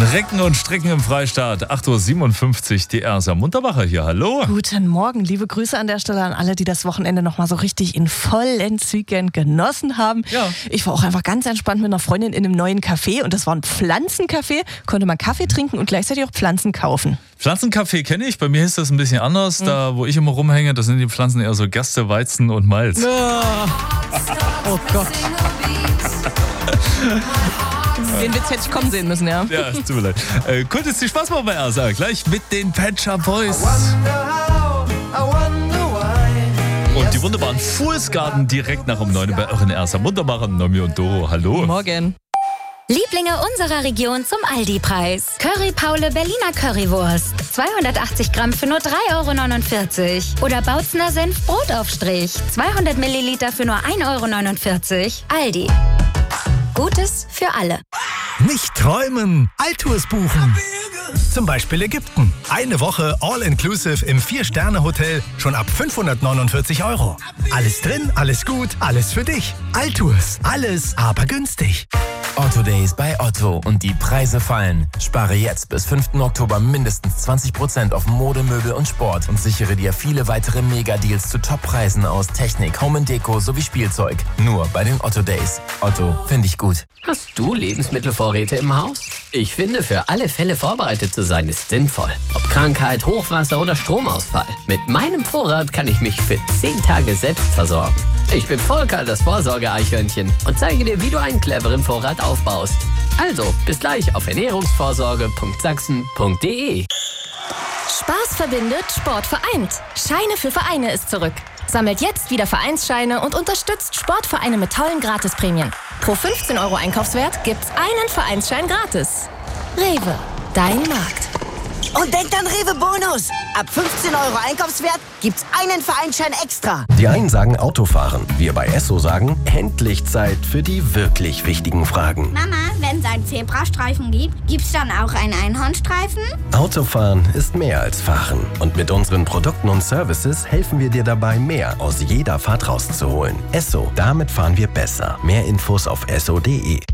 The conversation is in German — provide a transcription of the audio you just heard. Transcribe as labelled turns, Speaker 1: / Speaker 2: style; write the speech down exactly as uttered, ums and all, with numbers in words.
Speaker 1: Recken und Strecken im Freistaat. acht Uhr siebenundfünfzig, die Ersa Munterbacher hier. Hallo.
Speaker 2: Guten Morgen. Liebe Grüße an der Stelle an alle, die das Wochenende nochmal so richtig in vollen Zügen genossen haben.
Speaker 1: Ja.
Speaker 2: Ich war auch einfach ganz entspannt mit einer Freundin in einem neuen Café und das war ein Pflanzencafé. Konnte man Kaffee trinken und gleichzeitig auch Pflanzen kaufen.
Speaker 1: Pflanzencafé kenne ich. Bei mir ist das ein bisschen anders. Mhm. Da, wo ich immer rumhänge, da sind die Pflanzen eher so Gerste, Weizen und Malz.
Speaker 2: Oh, oh Gott. Den Witz hätte ich kommen sehen müssen, ja.
Speaker 1: Ja, es tut mir leid. Äh, Kult ist die Spaß mal bei Ersa. Gleich mit den Pet Shop Boys. Und die wunderbaren Fools Garden direkt nach um neun bei euren Ersa Munterbacher, Nomi und Doro. Hallo.
Speaker 2: Morgen.
Speaker 3: Lieblinge unserer Region zum Aldi-Preis. Curry Paule Berliner Currywurst. zweihundertachtzig Gramm für nur drei Euro neunundvierzig. Oder Bautzner Senf Brotaufstrich. zweihundert Milliliter für nur ein Euro neunundvierzig. Aldi. Gutes für alle.
Speaker 4: Nicht träumen, Alltours buchen. Zum Beispiel Ägypten. Eine Woche All-Inclusive im vier-Sterne-Hotel schon ab fünfhundertneunundvierzig Euro. Alles drin, alles gut, alles für dich. Alltours, alles aber günstig.
Speaker 5: Otto Days bei Otto und die Preise fallen. Spare jetzt bis fünften Oktober mindestens zwanzig Prozent auf Mode, Möbel und Sport und sichere dir viele weitere Mega-Deals zu Top-Preisen aus Technik, Home and Deko sowie Spielzeug. Nur bei den Otto Days. Otto, finde ich gut.
Speaker 6: Hast du Lebensmittelvorräte im Haus? Ich finde, für alle Fälle vorbereitet zu sein ist sinnvoll. Ob Krankheit, Hochwasser oder Stromausfall. Mit meinem Vorrat kann ich mich für zehn Tage selbst versorgen. Ich bin Volker, das Vorsorge-Eichhörnchen, und zeige dir, wie du einen cleveren Vorrat aufbaust. Also, bis gleich auf ernährungsvorsorge punkt sachsen punkt de.
Speaker 7: Spaß verbindet, Sport vereint. Scheine für Vereine ist zurück. Sammelt jetzt wieder Vereinsscheine und unterstützt Sportvereine mit tollen Gratisprämien. Pro fünfzehn Euro Einkaufswert gibt's einen Vereinsschein gratis. Rewe, dein Markt.
Speaker 8: Und denkt an Rewe Bonus. Ab fünfzehn Euro Einkaufswert gibt's einen Vereinsschein extra.
Speaker 9: Die einen sagen Autofahren. Wir bei Esso sagen, endlich Zeit für die wirklich wichtigen Fragen.
Speaker 10: Mama, wenn es einen Zebrastreifen gibt, gibt's dann auch einen Einhornstreifen?
Speaker 9: Autofahren ist mehr als Fahren. Und mit unseren Produkten und Services helfen wir dir dabei, mehr aus jeder Fahrt rauszuholen. Esso, damit fahren wir besser. Mehr Infos auf esso punkt de.